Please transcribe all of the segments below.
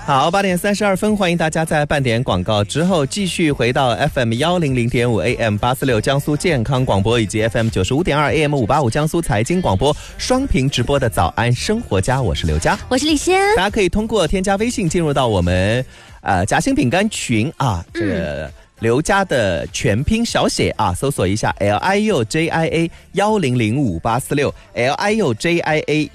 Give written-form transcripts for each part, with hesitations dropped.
好，8点32分，欢迎大家在半点广告之后继续回到 FM 100.5 AM 846江苏健康广播以及 FM 95.2 AM 585江苏财经广播双屏直播的早安生活家，我是刘佳， 我是李仙。 大家可以通过添加微信进入到我们夹心饼干群啊，这个刘家的全拼小写啊，搜索一下 LIUJIA 100586 LIUJIA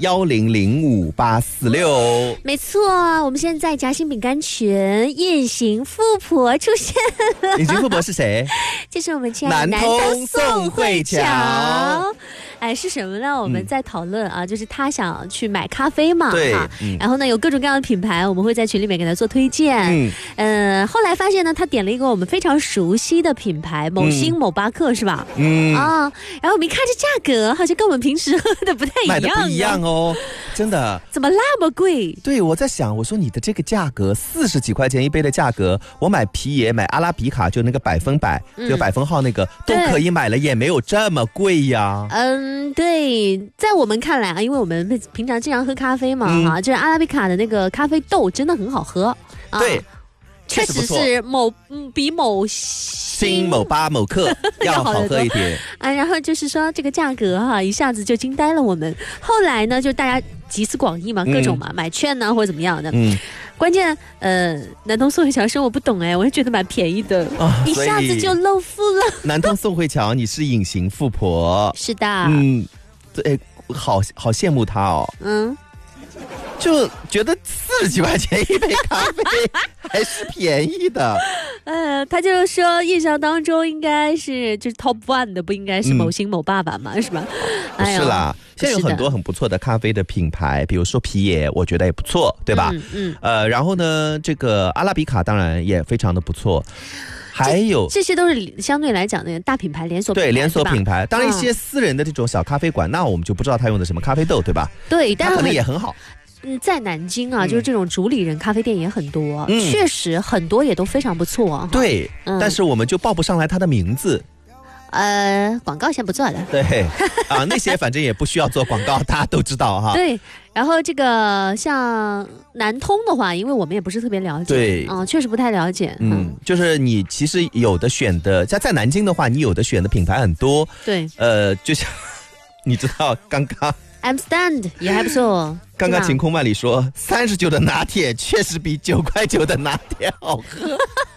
100586。 没错，我们现在夹心饼干群隐形富婆出现了。 隐形富婆是谁？ 就是我们亲爱的南通宋慧乔。哎，是什么呢？我们在讨论啊，就是他想去买咖啡嘛， 对， 然后呢有各种各样的品牌，我们会在群里面给他做推荐。后来发现呢，他点了一个我们非常熟悉的品牌，某星某巴克是吧？然后我们一看这价格，好像跟我们平时喝的不太一样， 买的不一样哦，真的。 怎么那么贵？ 对，我在想，我说你的这个价格40几块钱一杯的价格，我买皮爷买阿拉比卡就那个100%，就百分号那个都可以买了，也没有这么贵呀。 对，在我们看来啊，因为我们平常经常喝咖啡嘛，就是阿拉比卡的那个咖啡豆真的很好喝。 对， 确实是比某星某巴某克要好喝一点啊。然后就是说这个价格哈，一下子就惊呆了我们。后来呢，就大家集思广益嘛，各种嘛，买券呢或者怎么样的。关键南通宋慧乔说我不懂哎，我就觉得蛮便宜的，一下子就露富了。 南通宋慧乔，你是隐形富婆。 是的。 对，好羡慕她哦。就觉得40几块钱一杯咖啡还是便宜的。 他就说印象当中应该是就是 top 1的，不应该是某星某爸爸嘛，是吧？ 不是啦，现在有很多很不错的咖啡的品牌，比如说皮爷，我觉得也不错，对吧？然后呢，这个阿拉比卡当然也非常的不错。还有这些都是相对来讲的大品牌连锁品牌， 对连锁品牌。当然一些私人的这种小咖啡馆，那我们就不知道他用的什么咖啡豆，对吧？ 对，但可能也很好。 在南京啊，就是这种主理人咖啡店也很多，确实很多也都非常不错。 对，但是我们就报不上来他的名字。 广告先不做了。 对啊，那些反正也不需要做广告，大家都知道哈。 对，然后这个像南通的话，因为我们也不是特别了解， 对， 确实不太了解。 就是你其实有的选的，在南京的话，你有的选的品牌很多。 对， 就像你知道刚刚。 Amstand 也还不错。 刚刚晴空万里说39的拿铁确实比9块9的拿铁好喝。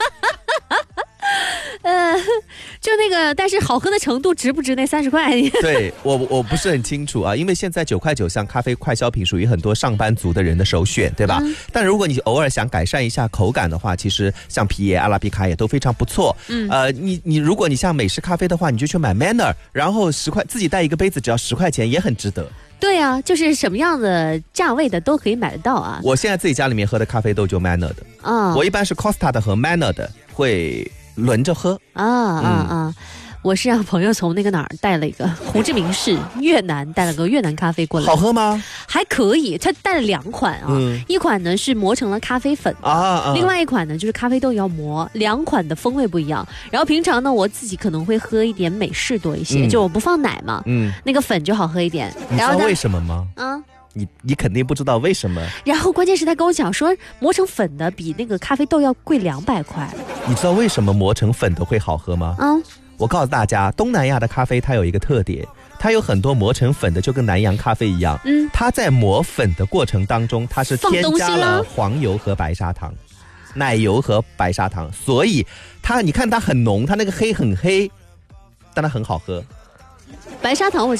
就那个，但是好喝的程度值不值那30块？ 对，我不是很清楚啊，因为现在9块9像咖啡快消品属于很多上班族的人的首选，对吧？但如果你偶尔想改善一下口感的话，其实像皮爷、阿拉比卡也都非常不错。你如果你像美式咖啡的话，你就去买 Manner， 然后10块自己带一个杯子，只要10块钱，也很值得。 对啊，就是什么样的价位的都可以买得到啊。 我现在自己家里面喝的咖啡豆就 Manner 的我一般是 Costa 的和 Manner 的会轮着喝我是让朋友从那个哪儿带了一个胡志明市越南带了个越南咖啡过来。 好喝吗？ 还可以，他带了2款一款呢是磨成了咖啡粉另外一款呢就是咖啡豆要磨，2款的风味不一样。然后平常呢我自己可能会喝一点美式多一些，就我不放奶嘛，那个粉就好喝一点。 你知道为什么吗？你肯定不知道为什么。 然后关键是他跟我讲说磨成粉的比那个咖啡豆要贵200块。 你知道为什么磨成粉的会好喝吗？我告诉大家，东南亚的咖啡它有一个特点，它有很多磨成粉的，就跟南洋咖啡一样。它在磨粉的过程当中，它是添加了黄油和白砂糖、奶油和白砂糖，所以你看它很浓，它那个黑很黑，但它很好喝。 白砂糖我